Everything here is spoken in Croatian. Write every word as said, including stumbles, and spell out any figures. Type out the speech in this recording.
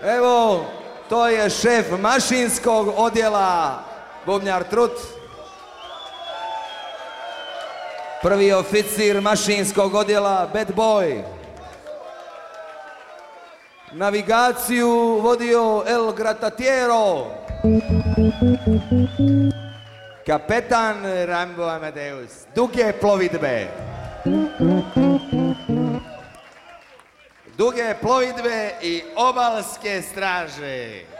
Evo, to je šef mašinskog odjela, bubnjar Trut. Prvi oficir mašinskog odjela, Bad Boy. Navigaciju vodio El Gratatiero. Kapetan Rambo Amadeus. Duge plovidbe. Duge plovidbe i obalske straže.